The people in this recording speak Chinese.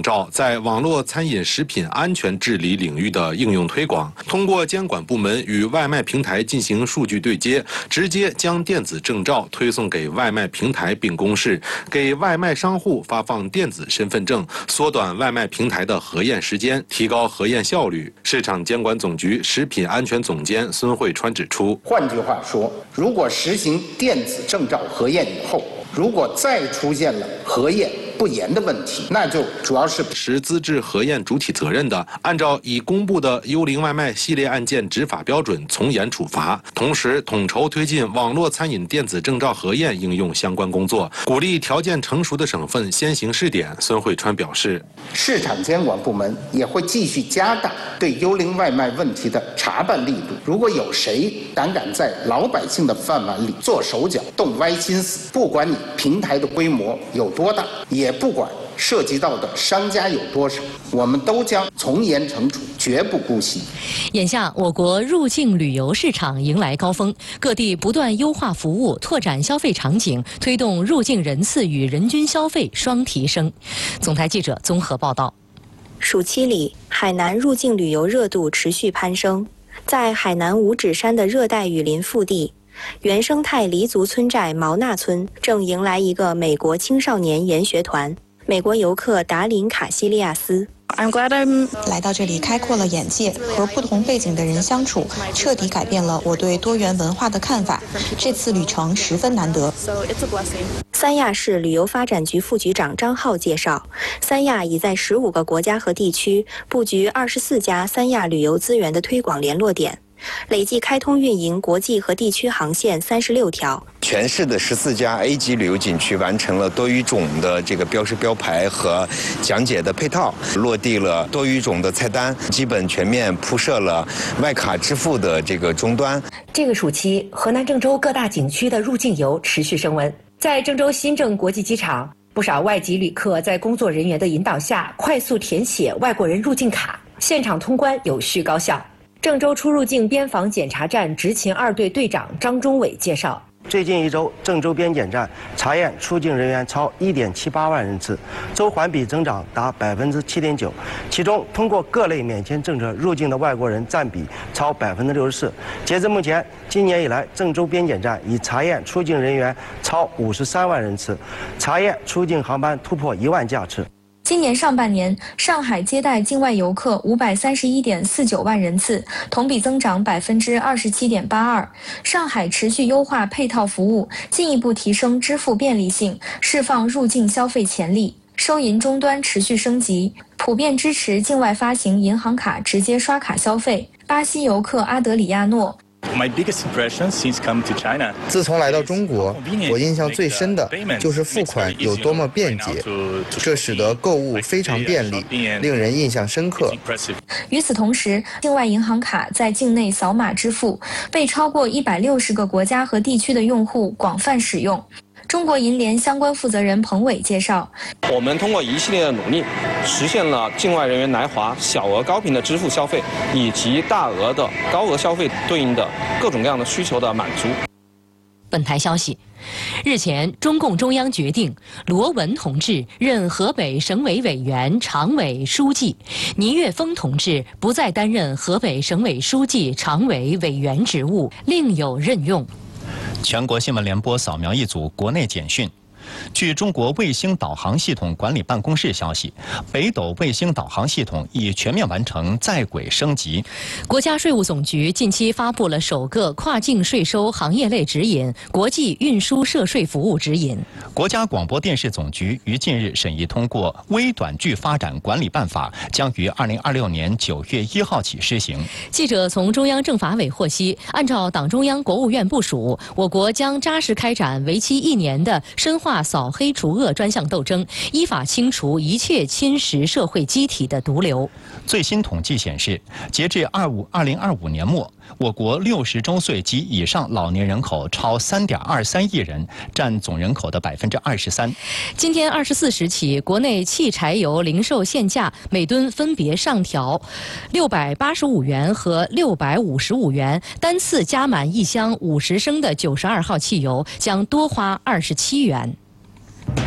照在网络餐饮食品安全治理领域的应用推广，通过监管部门与外卖平台进行数据对接，直接将电子证照推送给外卖平台并公示，给外卖商户发放电子身份证，缩短外卖平台的核验时间，提高核验效率。市场监管总局食品安全总监孙慧川指出， 换句话说，如果实行电子证照核验以后，如果再出现了核验不严的问题，那就主要是资质核验主体责任的，按照已公布的幽灵外卖系列案件执法标准从严处罚。同时，统筹推进网络餐饮电子证照核验应用相关工作，鼓励条件成熟的省份先行试点。孙慧川表示， 市场监管部门也会继续加大对幽灵外卖问题的查办力度。如果有谁胆敢在老百姓的饭碗里做手脚、动歪心思，不管你平台的规模有多大，也不管涉及到的商家有多少，我们都将从严惩处，绝不姑息。 眼下，我国入境旅游市场迎来高峰，各地不断优化服务，拓展消费场景，推动入境人次与人均消费双提升。总台记者综合报道。 暑期里，海南入境旅游热度持续攀升。在海南五指山的热带雨林腹地，原生态黎族村寨毛纳村正迎来一个美国青少年研学团。美国游客达林卡西利亚斯。 来到这里开阔了眼界，和不同背景的人相处，彻底改变了我对多元文化的看法。这次旅程十分难得。 三亚市旅游发展局副局长张浩介绍，三亚已在15个国家和地区布局24家三亚旅游资源的推广联络点，累计开通运营国际和地区航线36条。 全市的14家 A 级旅游景区完成了多语种的这个标识标牌和讲解的配套，落地了多语种的菜单，基本全面铺设了外卡支付的这个终端。 这个暑期，河南郑州各大景区的入境游持续升温。在郑州新郑国际机场，不少外籍旅客在工作人员的引导下，快速填写外国人入境卡，现场通关有序高效。郑州出入境边防检查站执勤2队队长张忠伟介绍， 最近1周，郑州边检站查验出境人员超1.78万人次，周环比增长达7.9%，其中通过各类免签政策入境的外国人占比超64%。截至目前，今年以来，郑州边检站已查验出境人员超53万人次，查验出境航班突破1万架次。 今年上半年，上海接待境外游客531.49万人次，同比增长27.82%。上海持续优化配套服务，进一步提升支付便利性，释放入境消费潜力。收银终端持续升级，普遍支持境外发行银行卡直接刷卡消费。巴西游客阿德里亚诺。 自从来到中国，我印象最深的就是付款有多么便捷，这使得购物非常便利，令人印象深刻。 与此同时，境外银行卡在境内扫码支付，被超过160个国家和地区的用户广泛使用。中国银联相关负责人彭伟介绍， 我们通过一系列的努力，实现了境外人员来华小额高频的支付消费，以及大额的高额消费对应的各种各样的需求的满足。 本台消息，日前，中共中央决定罗文同志任河北省委委员、常委、书记，倪岳峰同志不再担任河北省委书记、常委、委员职务，另有任用。 全国新闻联播扫描一组国内简讯。据中国卫星导航系统管理办公室消息，北斗卫星导航系统已全面完成在轨升级。 国家税务总局近期发布了首个跨境税收行业类指引——国际运输涉税服务指引。 国家广播电视总局于近日审议通过《微短剧发展管理办法》，将于2026年9月1号起施行。 记者从中央政法委获悉，按照党中央、国务院部署，我国将扎实开展为期1年的深化扫黑除恶专项斗争，依法清除一切侵蚀社会机体的毒瘤。 最新统计显示，截至2025年末，我国60周岁及以上老年人口超3.23亿人，占总人口的23%。 今天24时起，国内汽柴油零售限价每吨分别上调685元和655元，单次加满一箱50升的92号汽油将多花27元。